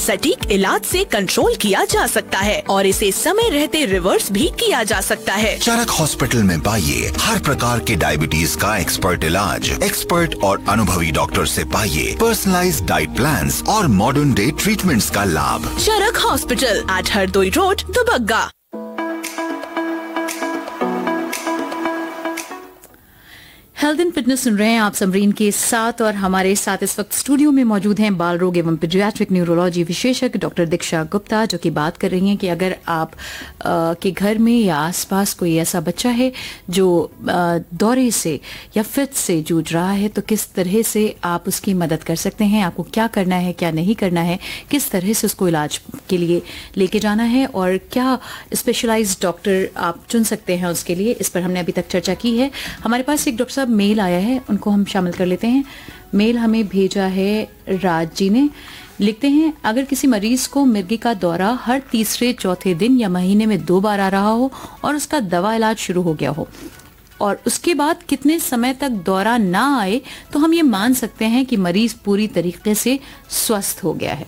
सटीक इलाज से कंट्रोल किया जा सकता है और इसे समय रहते रिवर्स भी किया जा सकता है। चरक हॉस्पिटल में पाइए हर प्रकार के डायबिटीज का एक्सपर्ट इलाज, एक्सपर्ट और अनुभवी डॉक्टर से पाइए पर्सनलाइज्ड डाइट प्लान्स और मॉडर्न डे ट्रीटमेंट्स का लाभ। चरक hospital eight Hardoi road, Dubagga. Health and fitness सुन रहे हैं आप समरीन के साथ, और हमारे साथ इस वक्त स्टूडियो में मौजूद हैं बाल रोग एवं पीडियाट्रिक न्यूरोलॉजी विशेषज्ञ डॉक्टर दीक्षा गुप्ता, जो कि बात कर रही हैं कि अगर आप के घर में या आसपास कोई ऐसा बच्चा है जो दौरे से या फिट से जूझ रहा है, तो किस तरह से आप उसकी मदद कर सकते हैं, आपको क्या करना है, क्या नहीं करना है, किस तरह से उसको इलाज के लिए लेके जाना है और क्या स्पेशलाइज्ड डॉक्टर आप चुन सकते हैं उसके लिए। इस पर हमने अभी तक चर्चा की है। हमारे पास एक डॉक्टर साहब मेल आया है, उनको हम शामिल कर लेते हैं। मेल हमें भेजा है राज जी ने। लिखते हैं, अगर किसी मरीज को मिर्गी का दौरा हर तीसरे चौथे दिन या महीने में 2 बार आ रहा हो और उसका दवा इलाज शुरू हो गया हो और उसके बाद कितने समय तक दौरा ना आए, तो हम ये मान सकते हैं कि मरीज पूरी तरीके से स्वस्थ हो गया है।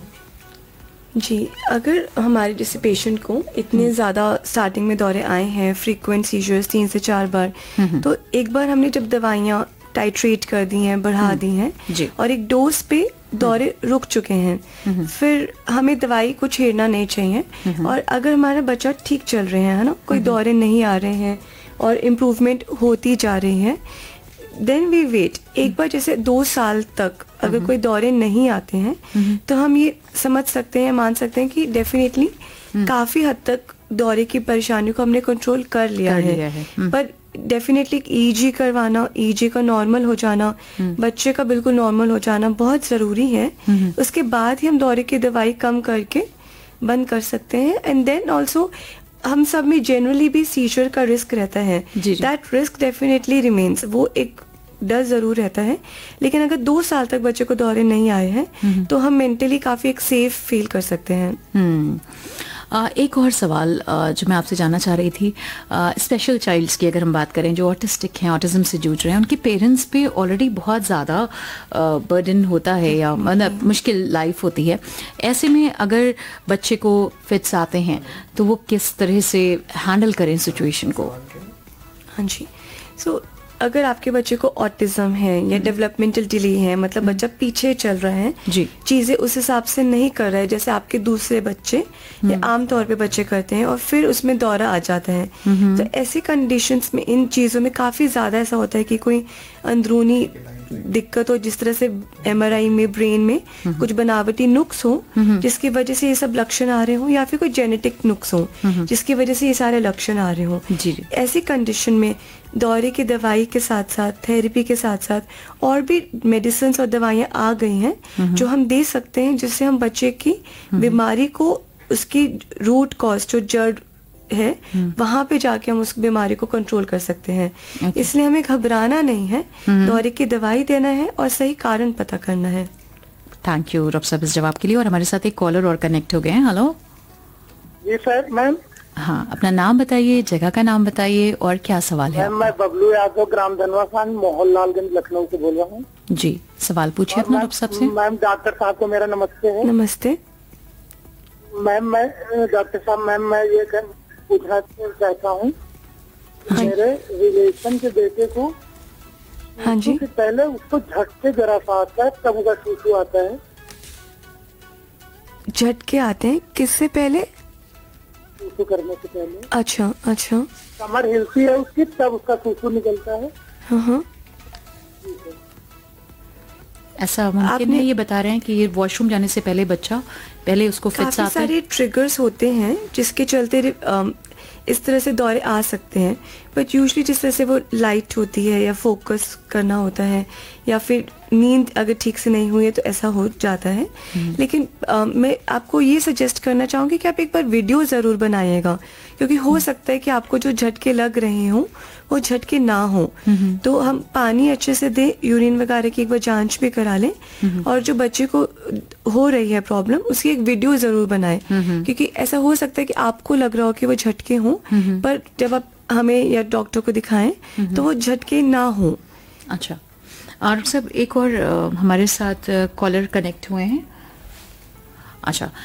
जी, अगर हमारे जैसे पेशेंट को इतने ज़्यादा स्टार्टिंग में दौरे आए हैं, फ्रीक्वेंट सीजर्स 3 से 4 बार, तो एक बार हमने जब दवाइयाँ टाइट्रेट कर दी हैं, बढ़ा दी हैं और एक डोज पे दौरे रुक चुके हैं, फिर हमें दवाई को छेड़ना नहीं चाहिए। और अगर हमारा बच्चा ठीक चल रहे हैं, है ना, कोई दौरे नहीं आ रहे हैं और इम्प्रूवमेंट होती जा रही है, देन वी वेट। एक बार जैसे 2 साल तक अगर कोई दौरे नहीं आते हैं, तो हम ये समझ सकते हैं, मान सकते हैं कि डेफिनेटली काफी हद तक दौरे की परेशानी को हमने कंट्रोल कर लिया है। पर डेफिनेटली ईजी करवाना, ईजी का नॉर्मल हो जाना, बच्चे का बिल्कुल नॉर्मल हो जाना बहुत जरूरी है। उसके बाद ही हम दौरे की दवाई कम करके बंद कर सकते हैं। एंड देन ऑल्सो हम सब में जनरली भी सीजर का रिस्क रहता है, दैट रिस्क डेफिनेटली रिमेन्स। वो एक डर जरूर रहता है, लेकिन अगर 2 साल तक बच्चे को दौरे नहीं आए हैं तो हम मेंटली काफी एक सेफ फील कर सकते हैं। एक और सवाल जो मैं आपसे जानना चाह रही थी, स्पेशल चाइल्ड्स की अगर हम बात करें, जो ऑटिस्टिक हैं, ऑटिज्म से जूझ रहे हैं, उनके पेरेंट्स पे ऑलरेडी बहुत ज़्यादा बर्डन होता है या मतलब मुश्किल लाइफ होती है। ऐसे में अगर बच्चे को फिट्स आते हैं तो वो किस तरह से हैंडल करें सिचुएशन को? हाँ जी, सो अगर आपके बच्चे को ऑटिज्म है या डेवलपमेंटल डिले है, मतलब बच्चा पीछे चल रहा है, चीजें उस हिसाब से नहीं कर रहा है जैसे आपके दूसरे बच्चे या आमतौर पे बच्चे करते हैं, और फिर उसमें दौरा आ जाता है, तो ऐसी कंडीशंस में इन चीजों में काफी ज्यादा ऐसा होता है कि कोई अंदरूनी दिक्कत हो, जिस तरह से एमआरआई में ब्रेन में कुछ बनावटी नुक्स हो जिसकी वजह से ये सब लक्षण आ रहे हो, या फिर कोई जेनेटिक नुक्स हो जिसकी वजह से ये सारे लक्षण आ रहे हो। ऐसी कंडीशन में दौरे की दवाई के साथ साथ, थेरेपी के साथ साथ और भी मेडिसिन और दवाइयाँ आ गई हैं जो हम दे सकते हैं, जिससे हम बच्चे की बीमारी को, उसकी रूट कॉज जो जड़ है, वहां पे जाके हम उस बीमारी को कंट्रोल कर सकते हैं। इसलिए हमें घबराना नहीं है, दौरे की दवाई देना है और सही कारण पता करना है। थैंक यू डॉक्टर साहब इस जवाब के लिए। और हमारे साथ एक कॉलर और कनेक्ट हो गए हैं। हेलो जी सर, मैम। हाँ, अपना नाम बताइए, जगह का नाम बताइए और क्या सवाल है? मैं बबलू यादव, ग्राम धनवाखान, मोहनलालगंज, लखनऊ से बोल रहा हूँ। जी, सवाल पूछिए अपना डॉक्टर साहब से। मैम, डॉक्टर साहब को मेरा नमस्ते है। नमस्ते मैम। मैं डॉक्टर साहब, मैम मैं ये पूछना चाहता हूँ, मेरे रिलेशन के बेटे को से पहले उसको झटके जरा सा आता है, तब उसका सूसू आता है। झटके आते हैं किससे पहले? सूसू करने से पहले। अच्छा अच्छा। कमर हिलती है उसकी, तब उसका सूसू निकलता है। हाँ। ऐसा मुमकिन है? ये बता रहे हैं कि ये वॉशरूम जाने से पहले बच्चा पहले उसको फिट्स आते हैं। काफी सारे ट्रिगर्स होते हैं जिसके चलते इस तरह से दौरे आ सकते हैं, बट यूजुअली जिस तरह से वो लाइट होती है या फोकस करना होता है या फिर नींद अगर ठीक से नहीं हुई है तो ऐसा हो जाता है। लेकिन मैं आपको ये सजेस्ट करना चाहूँगी कि आप एक बार वीडियो ज़रूर बनाइएगा, क्योंकि हो सकता है कि आपको जो झटके लग रहे हों वो झटके ना हो। तो हम पानी अच्छे से दें, यूरिन वगैरह की एक बार जांच भी करा लें, और जो बच्चे को हो रही है प्रॉब्लम उसकी एक वीडियो ज़रूर बनाएं, क्योंकि ऐसा हो सकता है कि आपको लग रहा हो कि वो झटके हों, पर जब आप हमें या डॉक्टर को दिखाएं तो वो झटके ना हो। अच्छा, और सब एक और हमारे साथ कॉलर कनेक्ट हुए हैं। अच्छा,